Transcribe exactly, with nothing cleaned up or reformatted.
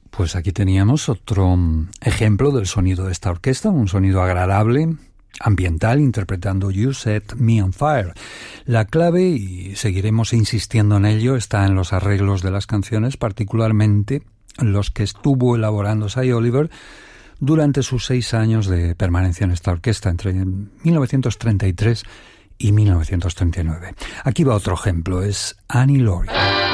Pues aquí teníamos otro ejemplo del sonido de esta orquesta, un sonido agradable, ambiental, interpretando You Set Me on Fire. La clave, y seguiremos insistiendo en ello, está en los arreglos de las canciones, particularmente los que estuvo elaborando Sy Oliver durante sus seis años de permanencia en esta orquesta, entre mil novecientos treinta y tres y mil novecientos treinta y nueve. Aquí va otro ejemplo, es Annie Laurie.